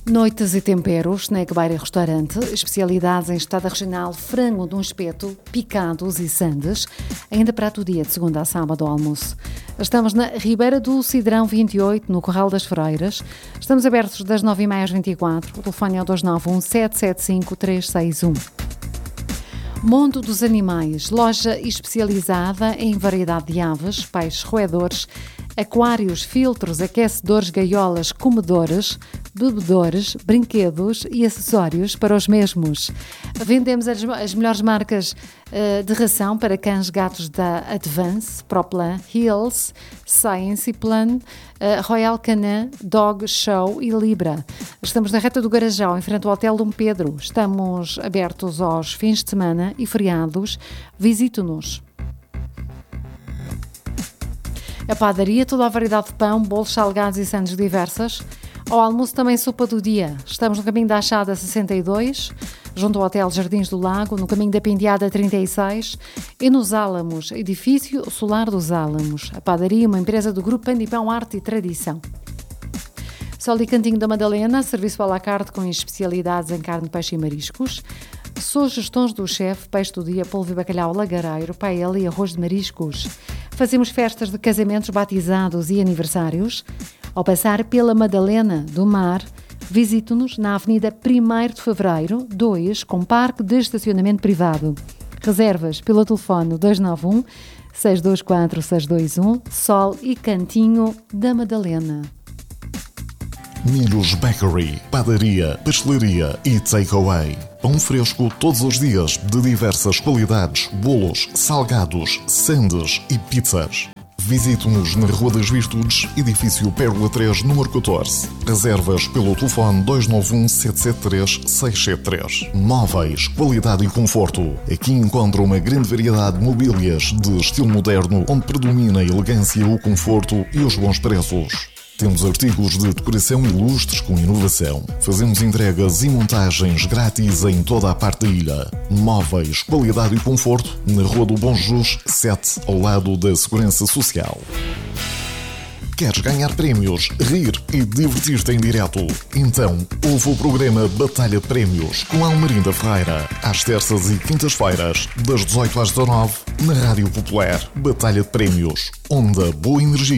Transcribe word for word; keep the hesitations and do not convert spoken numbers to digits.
Noites e temperos, snack bar e restaurante, especialidades em estada regional, frango de um espeto, picados e sandes, ainda prato do dia de segunda a sábado ao almoço. Estamos na Ribeira do Cidrão vinte e oito, no Corral das Freiras. Estamos abertos das nove e meia às vinte e quatro. O telefone é o dois nove um, sete sete cinco, três seis um. Mundo dos Animais, loja especializada em variedade de aves, peixes, roedores, aquários, filtros, aquecedores, gaiolas, comedores, bebedores, brinquedos e acessórios para os mesmos. Vendemos as, as melhores marcas uh, de ração para cães, gatos da Advance, ProPlan, Hills, Science Plan, uh, Royal Canin, Dog Show e Libra. Estamos na reta do Garajal, em frente ao Hotel Dom Pedro. Estamos abertos aos fins de semana e feriados. Visite-nos. A padaria, toda a variedade de pão, bolos salgados e sandes diversas. Ao almoço também sopa do dia. Estamos no caminho da Achada sessenta e dois, junto ao Hotel Jardins do Lago, no caminho da Penteada trinta e seis e nos Álamos, edifício solar dos Álamos. A padaria, uma empresa do Grupo Pão de Pão, Arte e Tradição. Sol e Cantinho da Madalena, serviço à la carte com especialidades em carne, peixe e mariscos. Sugestões do chefe, peixe do dia, polvo e bacalhau lagareiro, paella e arroz de mariscos. Fazemos festas de casamentos, batizados e aniversários. Ao passar pela Madalena do Mar, visite-nos na Avenida primeiro de Fevereiro, dois, com parque de estacionamento privado. Reservas pelo telefone dois nove um, seis dois quatro, seis dois um, Sol e Cantinho da Madalena. Milhos Bakery, padaria, pastelaria e takeaway. Pão fresco todos os dias, de diversas qualidades, bolos, salgados, sandes e pizzas. Visite-nos na Rua das Virtudes, edifício Pérola três, número catorze. Reservas pelo telefone dois nove um, sete sete três, seis sete três. Móveis, qualidade e conforto. Aqui encontra uma grande variedade de mobílias de estilo moderno, onde predomina a elegância, o conforto e os bons preços. Temos artigos de decoração ilustres com inovação. Fazemos entregas e montagens grátis em toda a parte da ilha. Móveis, qualidade e conforto na Rua do Bom Jesus, sete, ao lado da Segurança Social. Queres ganhar prémios, rir e divertir-te em direto? Então, ouve o programa Batalha de Prémios com Almerinda Ferreira, às terças e quintas-feiras, das dezoito às dezanove, na Rádio Popular. Batalha de Prémios, onde a boa energia